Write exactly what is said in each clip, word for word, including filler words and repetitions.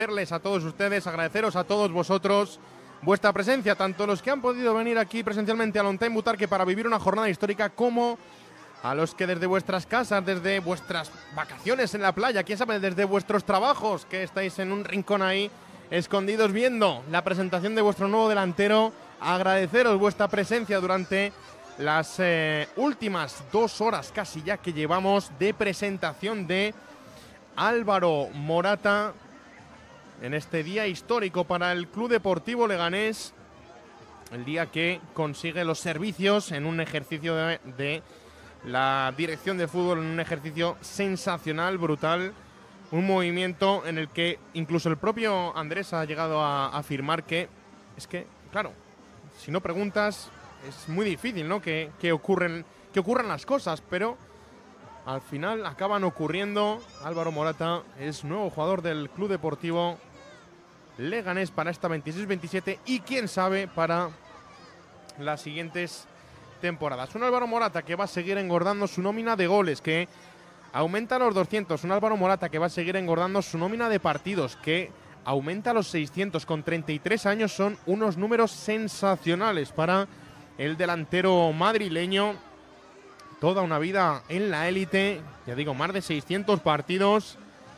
Agradecerles a todos ustedes, agradeceros a todos vosotros vuestra presencia, tanto los que han podido venir aquí presencialmente a Lontime Butarque para vivir una jornada histórica, como a los que desde vuestras casas, desde vuestras vacaciones en la playa, quién sabe, desde vuestros trabajos, que estáis en un rincón ahí escondidos viendo la presentación de vuestro nuevo delantero. Agradeceros vuestra presencia durante las eh, últimas dos horas casi ya que llevamos de presentación de Álvaro Morata en este día histórico para el Club Deportivo Leganés, el día que consigue los servicios en un ejercicio de, de la dirección de fútbol, en un ejercicio sensacional, brutal, un movimiento en el que incluso el propio Andrés ha llegado a afirmar que es que, claro, si no preguntas es muy difícil, ¿no?, que, que, ocurren, que ocurran las cosas, pero al final acaban ocurriendo. Álvaro Morata es nuevo jugador del Club Deportivo Leganés para esta veintiséis veintisiete y quién sabe para las siguientes temporadas. Un Álvaro Morata que va a seguir engordando su nómina de goles, que aumenta a los doscientos. Un Álvaro Morata que va a seguir engordando su nómina de partidos, que aumenta a los seiscientos. Con treinta y tres años son unos números sensacionales para el delantero madrileño. Toda una vida en la élite, ya digo, más de seiscientos partidos.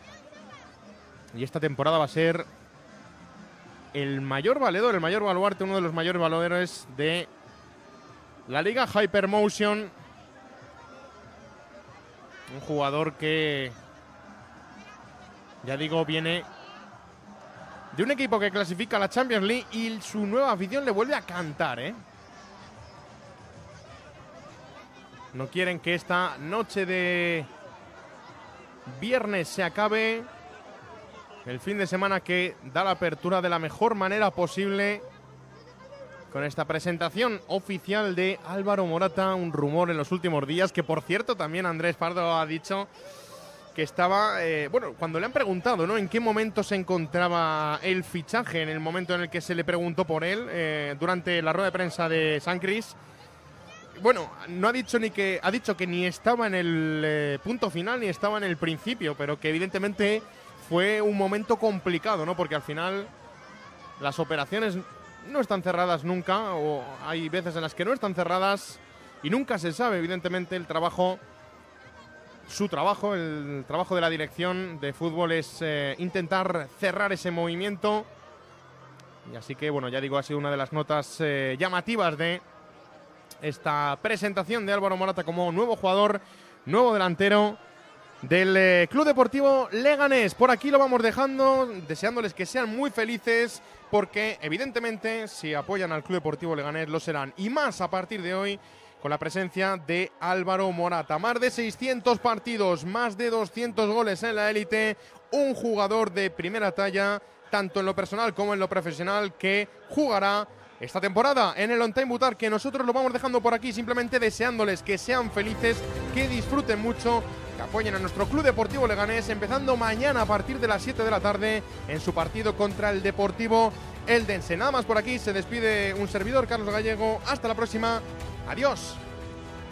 Y esta temporada va a ser el mayor valedor, el mayor baluarte, uno de los mayores valedores de la Liga Hypermotion. Un jugador que, ya digo, viene de un equipo que clasifica a la Champions League y su nueva afición le vuelve a cantar, ¿eh? No quieren que esta noche de viernes se acabe. El fin de semana que da la apertura de la mejor manera posible con esta presentación oficial de Álvaro Morata. Un rumor en los últimos días que, por cierto, también Andrés Pardo ha dicho que estaba, eh, bueno, cuando le han preguntado, ¿no?, en qué momento se encontraba el fichaje, en el momento en el que se le preguntó por él, eh, durante la rueda de prensa de San Cris. Bueno, no ha dicho ni que ha dicho que ni estaba en el eh, punto final ni estaba en el principio, pero que evidentemente fue un momento complicado, ¿no? Porque al final las operaciones no están cerradas nunca, o hay veces en las que no están cerradas y nunca se sabe. Evidentemente el trabajo, su trabajo, el trabajo de la dirección de fútbol es eh, intentar cerrar ese movimiento. Y así que, bueno, ya digo, ha sido una de las notas eh, llamativas de esta presentación de Álvaro Morata como nuevo jugador, nuevo delantero del eh, Club Deportivo Leganés. Por aquí lo vamos dejando, deseándoles que sean muy felices, porque evidentemente si apoyan al Club Deportivo Leganés lo serán, y más a partir de hoy con la presencia de Álvaro Morata. Más de seiscientos partidos, más de doscientos goles en la élite, un jugador de primera talla, tanto en lo personal como en lo profesional, que jugará esta temporada en el Lontime Butarque, que nosotros lo vamos dejando por aquí, simplemente deseándoles que sean felices, que disfruten mucho, que apoyen a nuestro Club Deportivo Leganés, empezando mañana a partir de las siete de la tarde en su partido contra el Deportivo Eldense. Nada más por aquí, se despide un servidor, Carlos Gallego. Hasta la próxima. Adiós.